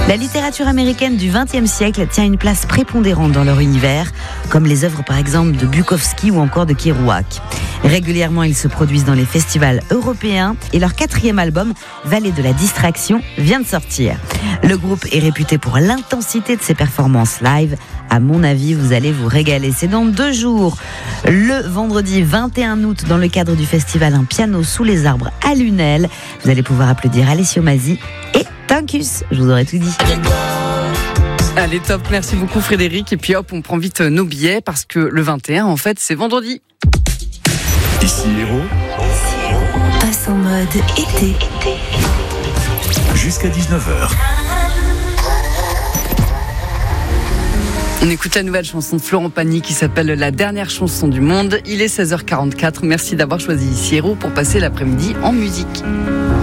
La littérature américaine du XXe siècle tient une place prépondérante dans leur univers, comme les œuvres par exemple de Bukowski ou encore de Kerouac. Régulièrement, ils se produisent dans les festivals européens et leur 4e album, Vallée de la Distraction, vient de sortir. Le groupe est réputé pour l'intensité de ses performances live. À mon avis, vous allez vous régaler. C'est dans 2 jours, le vendredi 21 août, dans le cadre du festival Un piano sous les arbres à Lunel. Vous allez pouvoir applaudir Alessio Masi et Tinkus. Je vous aurais tout dit. Allez, top, merci beaucoup Frédéric. Et puis hop, on prend vite nos billets parce que le 21, en fait, c'est vendredi. Ici Héros. Passe en mode été. Jusqu'à 19h. On écoute la nouvelle chanson de Florent Pagny qui s'appelle La dernière chanson du monde. Il est 16h44. Merci d'avoir choisi Ici Héros pour passer l'après-midi en musique.